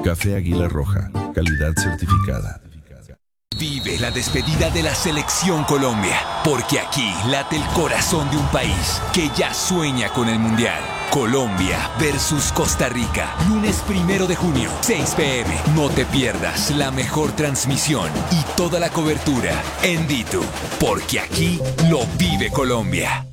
Café Águila Roja, calidad certificada. Vive la despedida de la Selección Colombia, porque aquí late el corazón de un país que ya sueña con el Mundial. Colombia versus Costa Rica, lunes 1 de junio, 6 p.m. No te pierdas la mejor transmisión y toda la cobertura en D2, porque aquí lo vive Colombia.